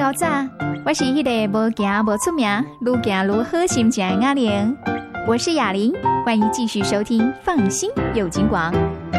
友早，我是迄个无行无出名，愈行愈好心情的雅玲。我是雅玲，欢迎继续收听《放心有金广》。